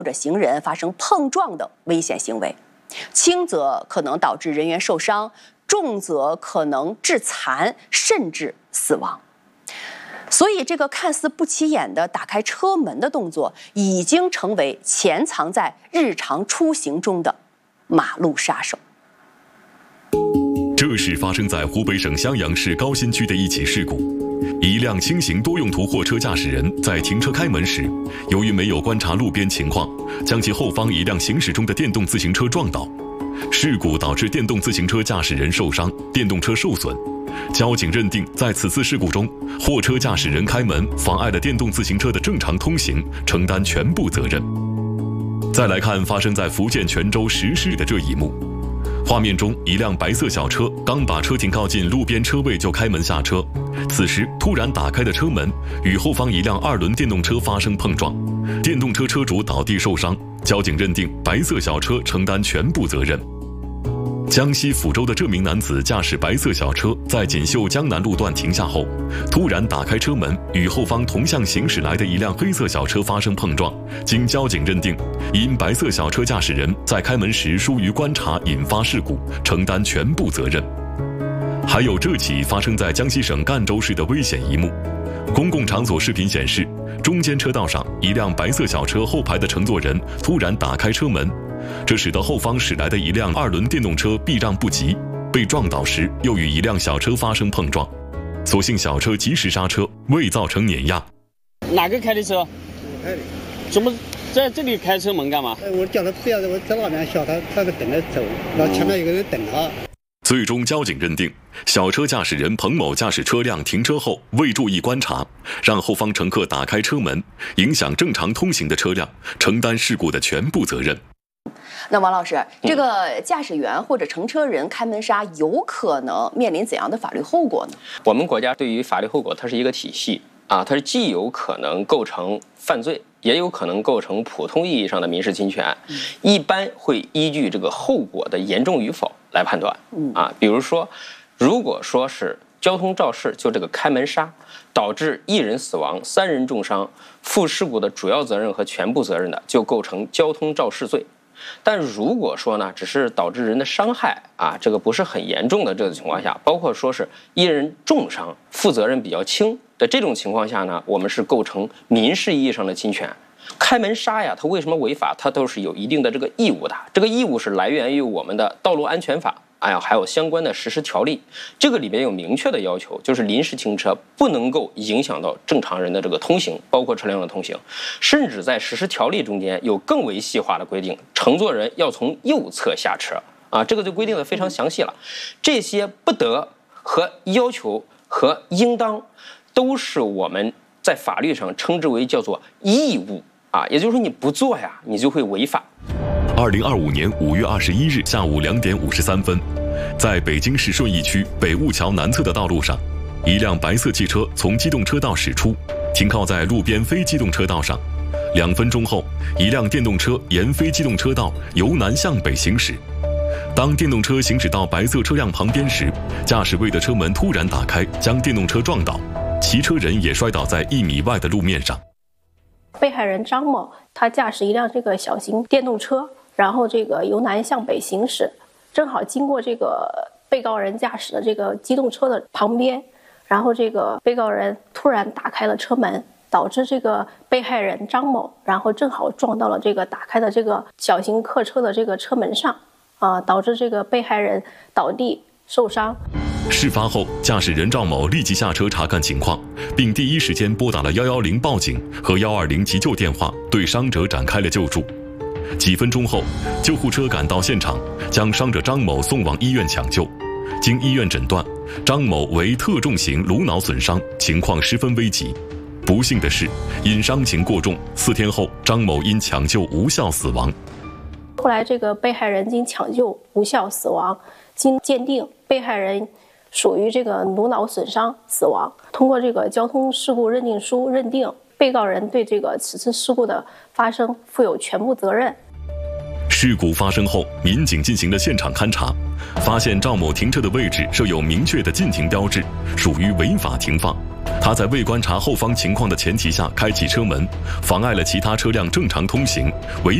或者行人发生碰撞的危险行为，轻则可能导致人员受伤，重则可能致残甚至死亡。所以，这个看似不起眼的打开车门的动作，已经成为潜藏在日常出行中的马路杀手。 这是发生在湖北省襄阳市高新区的一起事故。一辆轻型多用途货车驾驶人在停车开门时，由于没有观察路边情况，将其后方一辆行驶中的电动自行车撞倒。事故导致电动自行车驾驶人受伤，电动车受损。交警认定，在此次事故中，货车驾驶人开门妨碍了电动自行车的正常通行，承担全部责任。再来看发生在福建泉州石狮的这一幕。画面中，一辆白色小车刚把车停靠近路边车位就开门下车，此时突然打开的车门与后方一辆2轮电动车发生碰撞，电动车车主倒地受伤。交警认定白色小车承担全部责任。江西抚州的这名男子驾驶白色小车在锦绣江南路段停下后，突然打开车门，与后方同向行驶来的一辆黑色小车发生碰撞。经交警认定，因白色小车驾驶人在开门时疏于观察引发事故，承担全部责任。还有这起发生在江西省赣州市的危险一幕。公共场所视频显示，中间车道上一辆白色小车后排的乘坐人突然打开车门，这使得后方驶来的一辆2轮电动车避让不及，被撞倒时又与一辆小车发生碰撞。所幸小车及时刹车，未造成碾压。 哪个开的车？ 我开的。 怎么在这里开车门干嘛？ 我叫他不要，我在那边笑他，他就等着走，然后前面有个人等他。 最终，交警认定小车驾驶人彭某驾驶车辆停车后未注意观察，让后方乘客打开车门，影响正常通行的车辆，承担事故的全部责任。 那王老师，这个驾驶员或者乘车人开门刹有可能面临怎样的法律后果呢？ 我们国家对于法律后果，它是一个体系啊，它是既有可能构成犯罪，也有可能构成普通意义上的民事侵权，一般会依据这个后果的严重与否来判断。比如说，如果说是交通肇事，就这个开门刹导致1人死亡、3人重伤，负事故的主要责任和全部责任的，就构成交通肇事罪。但如果说呢，只是导致人的伤害啊，这个不是很严重的这个情况下，包括说是1人重伤，负责任比较轻的这种情况下呢，我们是构成民事意义上的侵权。开门刹呀，它为什么违法？它都是有一定的这个义务的，这个义务是来源于我们的道路安全法。还有相关的实施条例，这个里面有明确的要求，就是临时停车不能够影响到正常人的这个通行，包括车辆的通行，甚至在实施条例中间有更为细化的规定，乘坐人要从右侧下车这个就规定的非常详细了。这些不得和要求和应当，都是我们在法律上称之为叫做义务也就是说你不做呀，你就会违法。 2025年5月21日下午2点53分，在北京市顺义区北雾桥南侧的道路上，一辆白色汽车从机动车道驶出，停靠在路边非机动车道上。2分钟后，一辆电动车沿非机动车道由南向北行驶。当电动车行驶到白色车辆旁边时，驾驶位的车门突然打开，将电动车撞倒，骑车人也摔倒在1米外的路面上。 被害人张某，他驾驶一辆这个小型电动车，然后这个由南向北行驶，正好经过这个被告人驾驶的这个机动车的旁边，然后这个被告人突然打开了车门，导致这个被害人张某，然后正好撞到了这个打开的这个小型客车的这个车门上，导致这个被害人倒地受伤。 事发后，驾驶人赵某立即下车查看情况，并第一时间拨打了110报警和120急救电话，对伤者展开了救助。几分钟后，救护车赶到现场，将伤者张某送往医院抢救。经医院诊断，张某为特重型颅脑损伤，情况十分危急。不幸的是，因伤情过重，4天后张某因抢救无效死亡。 后来这个被害人经抢救无效死亡，经鉴定，被害人属于这个颅脑损伤死亡。通过这个交通事故认定书认定，被告人对这个此次事故的发生负有全部责任。 事故发生后，民警进行了现场勘查，发现赵某停车的位置设有明确的禁停标志，属于违法停放。 他在未观察后方情况的前提下开启车门，妨碍了其他车辆正常通行，违